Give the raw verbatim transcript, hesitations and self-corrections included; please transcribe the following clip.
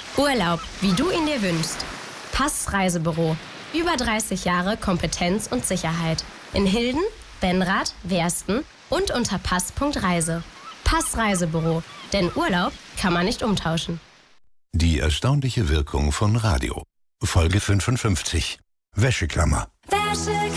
Urlaub, wie du ihn dir wünschst. Pass Reisebüro. Über dreißig Jahre Kompetenz und Sicherheit. In Hilden, Benrath, Wersten und unter pass Punkt reise. Pass Reisebüro. Denn Urlaub kann man nicht umtauschen. Die erstaunliche Wirkung von Radio. Folge fünfundfünfzig. Wäscheklammer. Wäscheklammer.